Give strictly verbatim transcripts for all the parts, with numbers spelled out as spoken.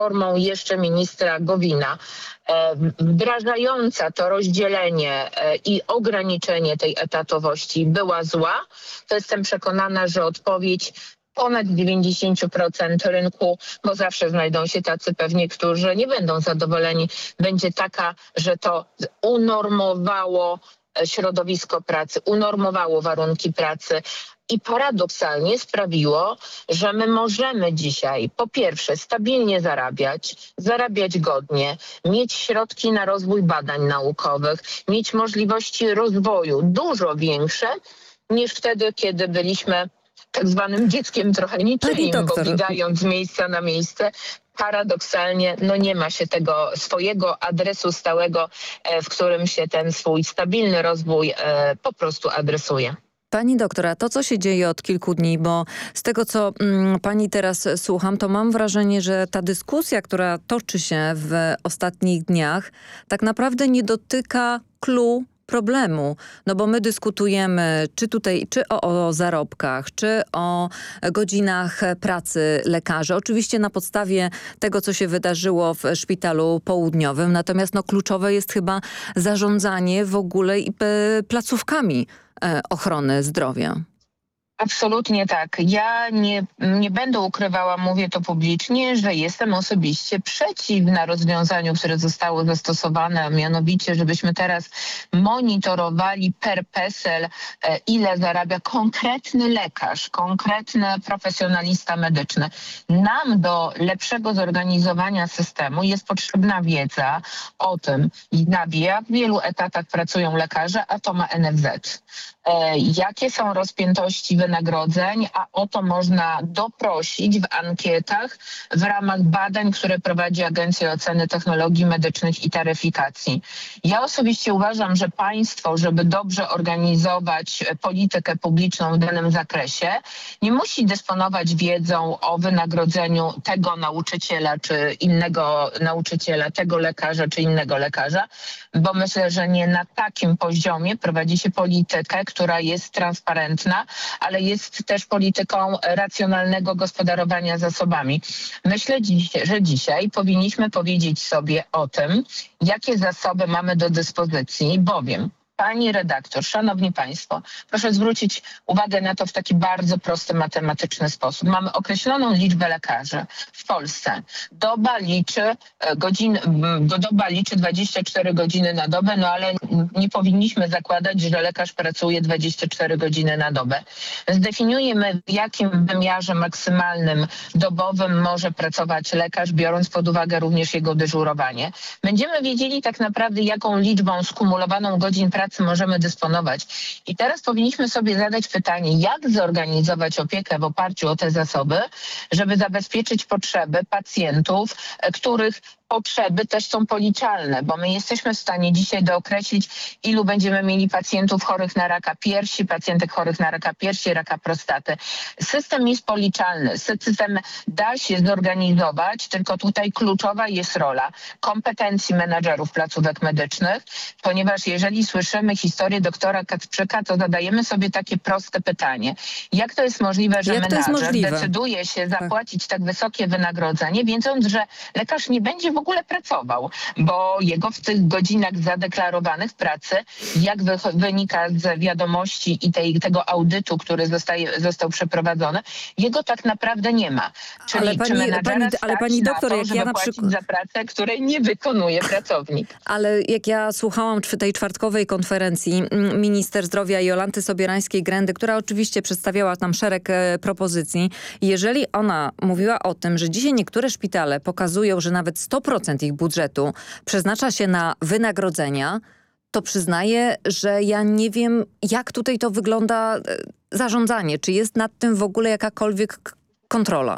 formą jeszcze ministra Gowina, wdrażająca to rozdzielenie i ograniczenie tej etatowości była zła, to jestem przekonana, że odpowiedź ponad dziewięćdziesiąt procent rynku, bo zawsze znajdą się tacy pewnie, którzy nie będą zadowoleni, będzie taka, że to unormowało środowisko pracy, unormowało warunki pracy i paradoksalnie sprawiło, że my możemy dzisiaj po pierwsze stabilnie zarabiać, zarabiać godnie, mieć środki na rozwój badań naukowych, mieć możliwości rozwoju dużo większe niż wtedy, kiedy byliśmy tak zwanym dzieckiem trochę niczyim, bo biegając z miejsca na miejsce, paradoksalnie no nie ma się tego swojego adresu stałego, w którym się ten swój stabilny rozwój po prostu adresuje. Pani doktora, to co się dzieje od kilku dni, bo z tego co mm, pani teraz słucham, to mam wrażenie, że ta dyskusja, która toczy się w ostatnich dniach, tak naprawdę nie dotyka clou problemu, no bo my dyskutujemy czy tutaj, czy o, o zarobkach, czy o godzinach pracy lekarzy. Oczywiście na podstawie tego, co się wydarzyło w szpitalu południowym, natomiast no kluczowe jest chyba zarządzanie w ogóle i placówkami ochrony zdrowia. Absolutnie tak. Ja nie, nie będę ukrywała, mówię to publicznie, że jestem osobiście przeciwna rozwiązaniu, które zostało zastosowane, a mianowicie, żebyśmy teraz monitorowali per PESEL, ile zarabia konkretny lekarz, konkretny profesjonalista medyczny. Nam do lepszego zorganizowania systemu jest potrzebna wiedza o tym, na jak wielu etatach pracują lekarze, a to ma N F Z. Jakie są rozpiętości wynagrodzeń, a o to można doprosić w ankietach w ramach badań, które prowadzi Agencja Oceny Technologii Medycznych i Taryfikacji. Ja osobiście uważam, że państwo, żeby dobrze organizować politykę publiczną w danym zakresie, nie musi dysponować wiedzą o wynagrodzeniu tego nauczyciela czy innego nauczyciela, tego lekarza czy innego lekarza, bo myślę, że nie na takim poziomie prowadzi się politykę, która jest transparentna, ale jest też polityką racjonalnego gospodarowania zasobami. Myślę, dziś, że dzisiaj powinniśmy powiedzieć sobie o tym, jakie zasoby mamy do dyspozycji, bowiem pani redaktor, szanowni państwo, proszę zwrócić uwagę na to w taki bardzo prosty, matematyczny sposób. Mamy określoną liczbę lekarzy w Polsce. Doba liczy godzin, doba liczy dwadzieścia cztery godziny na dobę, no ale nie powinniśmy zakładać, że lekarz pracuje dwadzieścia cztery godziny na dobę. Zdefiniujemy, w jakim wymiarze maksymalnym dobowym może pracować lekarz, biorąc pod uwagę również jego dyżurowanie. Będziemy wiedzieli tak naprawdę, jaką liczbą skumulowaną godzin pracy możemy dysponować. I teraz powinniśmy sobie zadać pytanie, jak zorganizować opiekę w oparciu o te zasoby, żeby zabezpieczyć potrzeby pacjentów, których potrzeby też są policzalne, bo my jesteśmy w stanie dzisiaj dookreślić, ilu będziemy mieli pacjentów chorych na raka piersi, pacjentek chorych na raka piersi, raka prostaty. System jest policzalny, system da się zorganizować, tylko tutaj kluczowa jest rola kompetencji menadżerów placówek medycznych, ponieważ jeżeli słyszymy historię doktora Kacprzyka, to zadajemy sobie takie proste pytanie. Jak to jest możliwe, że Jak menadżer decyduje się zapłacić tak wysokie wynagrodzenie, wiedząc, że lekarz nie będzie w ogóle pracował, bo jego w tych godzinach zadeklarowanych pracy, jak wy, wynika z wiadomości i tej, tego audytu, który zostaje, został przeprowadzony, jego tak naprawdę nie ma. Czyli ale pani, czy menadżera pani, ale pani doktor, to, jak żeby ja na płacić przykład za pracę, której nie wykonuje pracownik. Ale jak ja słuchałam tej czwartkowej konferencji minister zdrowia Jolanty Sobierańskiej-Grendy, która oczywiście przedstawiała tam szereg e, propozycji. Jeżeli ona mówiła o tym, że dzisiaj niektóre szpitale pokazują, że nawet sto procent ich budżetu przeznacza się na wynagrodzenia, to przyznaję, że ja nie wiem, jak tutaj to wygląda e, zarządzanie. Czy jest nad tym w ogóle jakakolwiek kontrola?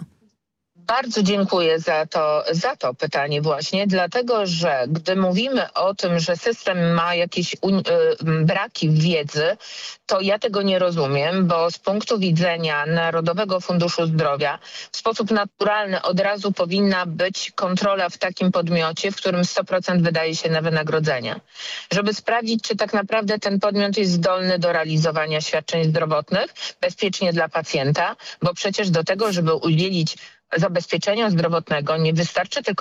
Bardzo dziękuję za to, za to pytanie właśnie, dlatego że gdy mówimy o tym, że system ma jakieś un- y, braki w wiedzy, to ja tego nie rozumiem, bo z punktu widzenia Narodowego Funduszu Zdrowia w sposób naturalny od razu powinna być kontrola w takim podmiocie, w którym sto procent wydaje się na wynagrodzenia. Żeby sprawdzić, czy tak naprawdę ten podmiot jest zdolny do realizowania świadczeń zdrowotnych bezpiecznie dla pacjenta, bo przecież do tego, żeby udzielić zabezpieczenia zdrowotnego nie wystarczy tylko